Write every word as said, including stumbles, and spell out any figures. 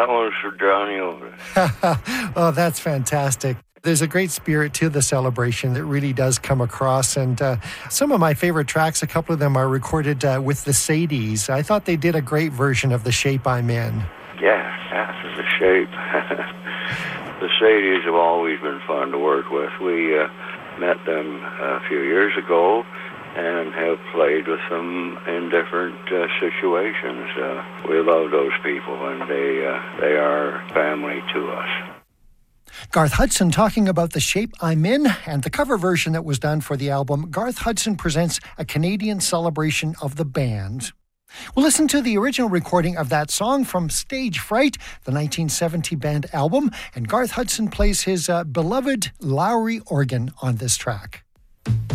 that one's for Johnny Otis. Oh, that's fantastic. There's a great spirit to the celebration that really does come across. And uh, some of my favorite tracks, a couple of them are recorded uh, with the Sadies. I thought they did a great version of The Shape I'm In. Yeah, after The Shape. The Sadies have always been fun to work with. We uh, met them a few years ago and have played with them in different uh, situations. Uh, we love those people, and they, uh, they are family to us. Garth Hudson talking about The Shape I'm In and the cover version that was done for the album. Garth Hudson presents a Canadian celebration of the band. We'll listen to the original recording of that song from Stage Fright, the nineteen seventy band album, and Garth Hudson plays his uh, beloved Lowrey organ on this track.